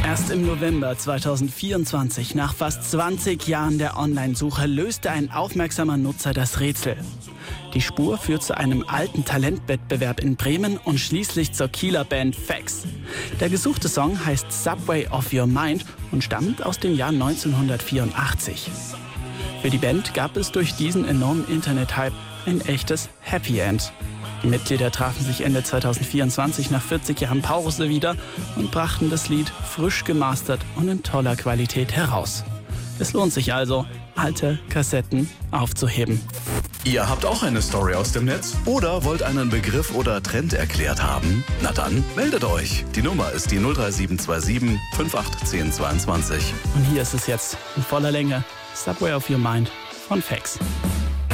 Erst im November 2024, nach fast 20 Jahren der Online-Suche, löste ein aufmerksamer Nutzer das Rätsel. Die Spur führt zu einem alten Talentwettbewerb in Bremen und schließlich zur Kieler Band Fax. Der gesuchte Song heißt Subway of Your Mind und stammt aus dem Jahr 1984. Für die Band gab es durch diesen enormen Internet-Hype ein echtes Happy End. Die Mitglieder trafen sich Ende 2024 nach 40 Jahren Pause wieder und brachten das Lied frisch gemastert und in toller Qualität heraus. Es lohnt sich also, alte Kassetten aufzuheben. Ihr habt auch eine Story aus dem Netz? Oder wollt einen Begriff oder Trend erklärt haben? Na dann, meldet euch. Die Nummer ist die 03727 581022. Und hier ist es jetzt in voller Länge: Subway of Your Mind von Fax.